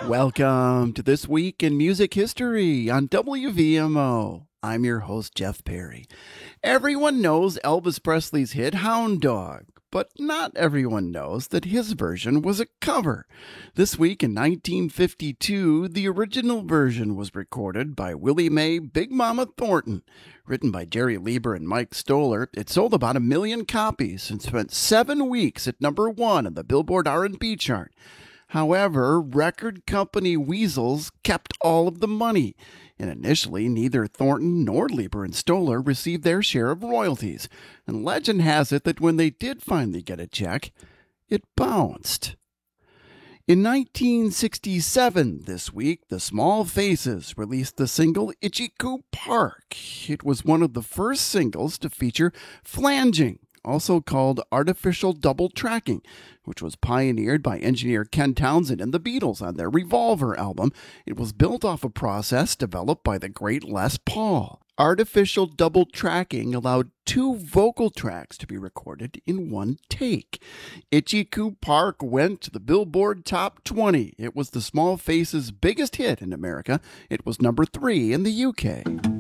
Welcome to This Week in Music History on WVMO. I'm your host, Jeff Perry. Everyone knows Elvis Presley's hit Hound Dog, but not everyone knows that his version was a cover. This week in 1952, the original version was recorded by Willie Mae Big Mama Thornton. Written by Jerry Lieber and Mike Stoller, it sold about 1 million copies and spent 7 weeks at number 1 on the Billboard R&B chart. However, record company Weasels kept all of the money, and initially neither Thornton nor Lieber and Stoller received their share of royalties, and legend has it that when they did finally get a check, it bounced. In 1967, this week, the Small Faces released the single Itchy Coo Park. It was one of the first singles to feature flanging, also called artificial double tracking, which was pioneered by engineer Ken Townsend and the Beatles on their Revolver album. It was built off a process developed by the great Les Paul. Artificial double tracking allowed 2 vocal tracks to be recorded in one take. Itchy Coo Park went to the Billboard Top 20. It was the Small Faces' biggest hit in America. It was number 3 in the UK.